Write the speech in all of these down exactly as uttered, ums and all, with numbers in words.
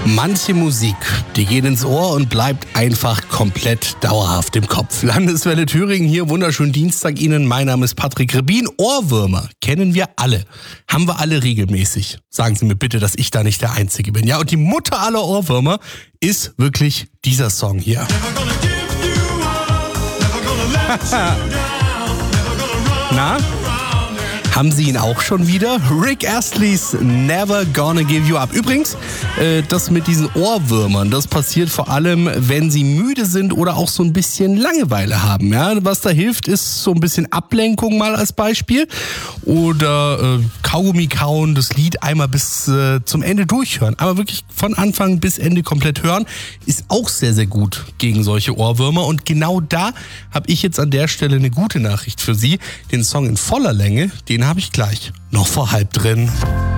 Manche Musik, die geht ins Ohr und bleibt einfach komplett dauerhaft im Kopf. Landeswelle Thüringen hier, wunderschönen Dienstag Ihnen. Mein Name ist Patrick Rebin. Ohrwürmer kennen wir alle, haben wir alle regelmäßig. Sagen Sie mir bitte, dass ich da nicht der Einzige bin. Ja, und die Mutter aller Ohrwürmer ist wirklich dieser Song hier. Na? Haben Sie ihn auch schon wieder? Rick Astley's Never Gonna Give You Up. Übrigens, äh, das mit diesen Ohrwürmern, das passiert vor allem, wenn Sie müde sind oder auch so ein bisschen Langeweile haben. Ja? Was da hilft, ist so ein bisschen Ablenkung mal als Beispiel. Oder äh, Kaugummi kauen, das Lied einmal bis äh, zum Ende durchhören. Aber wirklich von Anfang bis Ende komplett hören, ist auch sehr, sehr gut gegen solche Ohrwürmer. Und genau da habe ich jetzt an der Stelle eine gute Nachricht für Sie. Den Song in voller Länge, den habe ich gleich noch vor halb drin.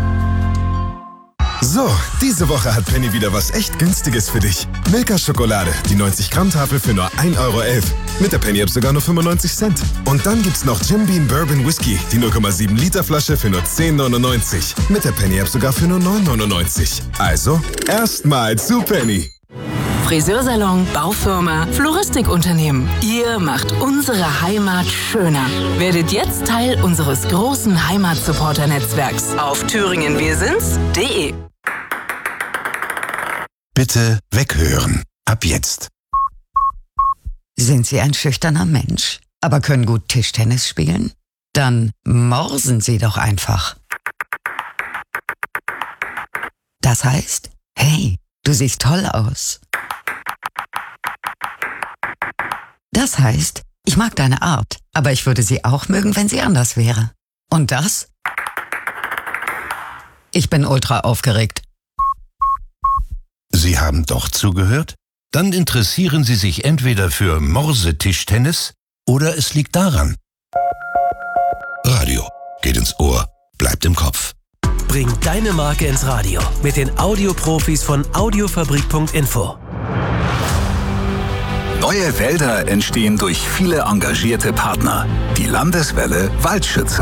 So, diese Woche hat Penny wieder was echt Günstiges für dich. Milka Schokolade, die neunzig Gramm Tafel für nur ein Euro elf. Mit der Penny App sogar nur fünfundneunzig Cent. Und dann gibt's noch Jim Beam Bourbon Whisky, die null Komma sieben Liter Flasche für nur zehn neunundneunzig. Mit der Penny App sogar für nur neun neunundneunzig. Also, erstmal zu Penny. Friseursalon, Baufirma, Floristikunternehmen. Ihr macht unsere Heimat schöner. Werdet jetzt Teil unseres großen Heimatsupporter-Netzwerks auf thüringenwirsinds punkt de. Bitte weghören. Ab jetzt. Sind Sie ein schüchterner Mensch, aber können gut Tischtennis spielen? Dann morsen Sie doch einfach. Das heißt, hey, du siehst toll aus. Das heißt, ich mag deine Art, aber ich würde sie auch mögen, wenn sie anders wäre. Und das? Ich bin ultra aufgeregt. Sie haben doch zugehört? Dann interessieren Sie sich entweder für Morse-Tischtennis oder es liegt daran. Radio geht ins Ohr, bleibt im Kopf. Bring deine Marke ins Radio mit den Audioprofis von Audiofabrik Punkt info. Neue Wälder entstehen durch viele engagierte Partner. Die Landeswelle Waldschützer.